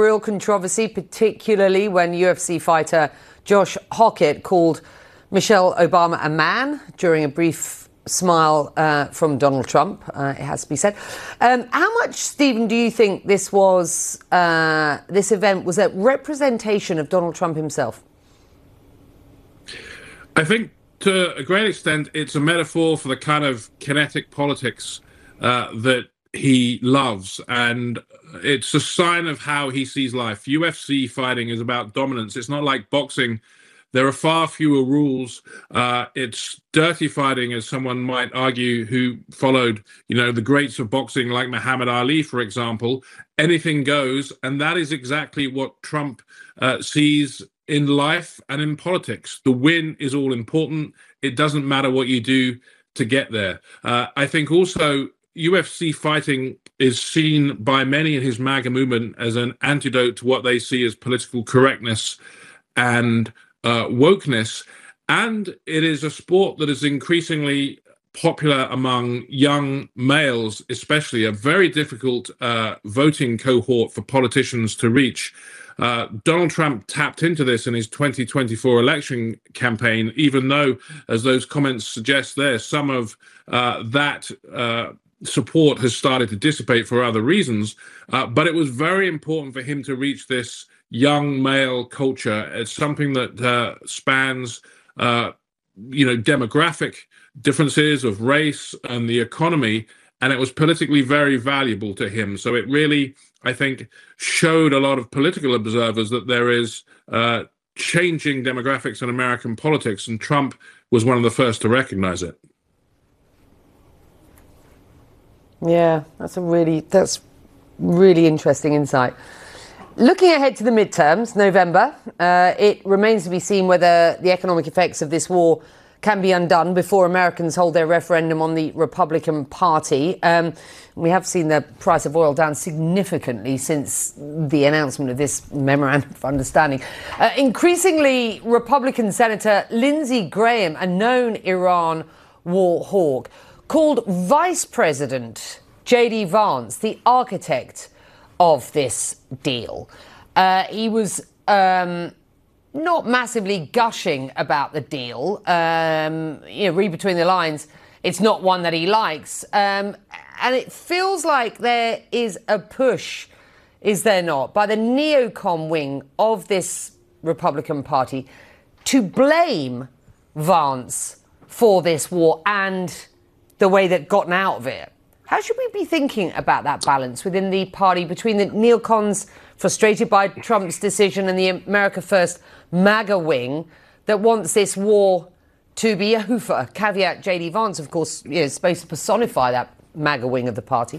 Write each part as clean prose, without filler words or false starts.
real controversy, particularly when UFC fighter Josh Hockett called Michelle Obama a man during a brief smile from Donald Trump, it has to be said. How much, Stephen, do you think this event was a representation of Donald Trump himself? I think to a great extent, it's a metaphor for the kind of kinetic politics that he loves, and it's a sign of how he sees life. UFC fighting is about dominance. It's not like boxing. There are far fewer rules. It's dirty fighting, as someone might argue, who followed, the greats of boxing like Muhammad Ali, for example. Anything goes, and that is exactly what Trump sees in life and in politics. The win is all important. It doesn't matter what you do to get there. I think also UFC fighting is seen by many in his MAGA movement as an antidote to what they see as political correctness and wokeness. And it is a sport that is increasingly popular among young males, especially a very difficult voting cohort for politicians to reach. Donald Trump tapped into this in his 2024 election campaign, even though, as those comments suggest there, some of that support has started to dissipate for other reasons. But it was very important for him to reach this young male culture. It's something that spans, demographic differences of race and the economy, and it was politically very valuable to him. So it really, I think, showed a lot of political observers that there is changing demographics in American politics, and Trump was one of the first to recognize it. Yeah, that's really interesting insight. Looking ahead to the midterms, November, it remains to be seen whether the economic effects of this war can be undone before Americans hold their referendum on the Republican Party. We have seen the price of oil down significantly since the announcement of this memorandum of understanding. Increasingly, Republican Senator Lindsey Graham, a known Iran war hawk, called Vice President J.D. Vance the architect of this deal. He was not massively gushing about the deal. Read between the lines, it's not one that he likes. And it feels like there is a push, is there not, by the neocon wing of this Republican Party to blame Vance for this war and the way that gotten out of it. How should we be thinking about that balance within the party between the neocons frustrated by Trump's decision and the America First MAGA wing that wants this war to be over? Caveat, J.D. Vance, of course, is supposed to personify that MAGA wing of the party.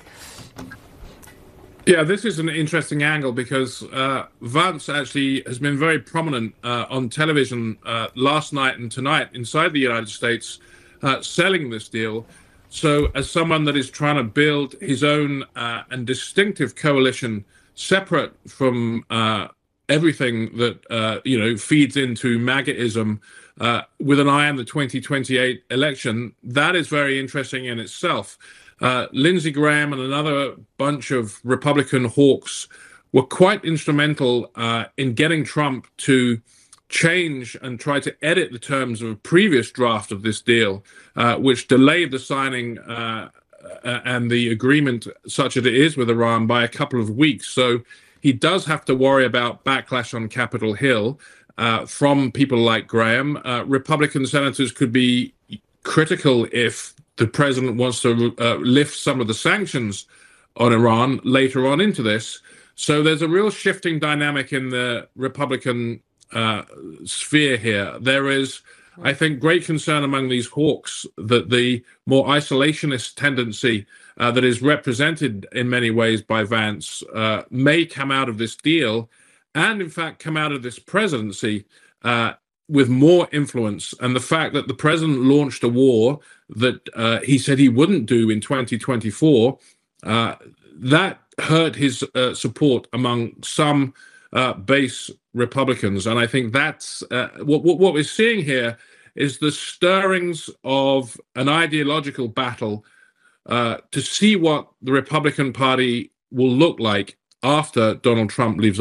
Yeah, this is an interesting angle because Vance actually has been very prominent on television last night and tonight inside the United States selling this deal. So as someone that is trying to build his own and distinctive coalition separate from everything that, feeds into MAGAism with an eye on the 2028 election, that is very interesting in itself. Lindsey Graham and another bunch of Republican hawks were quite instrumental in getting Trump to change and try to edit the terms of a previous draft of this deal, which delayed the signing and the agreement such as it is with Iran by a couple of weeks. So he does have to worry about backlash on Capitol Hill from people like Graham. Republican senators could be critical if the president wants to lift some of the sanctions on Iran later on into this. So there's a real shifting dynamic in the Republican sphere here. There is, I think, great concern among these hawks that the more isolationist tendency that is represented in many ways by Vance may come out of this deal and, in fact, come out of this presidency with more influence. And the fact that the president launched a war that he said he wouldn't do in 2024, that hurt his support among some base Republicans. And I think that's what we're seeing here is the stirrings of an ideological battle to see what the Republican Party will look like after Donald Trump leaves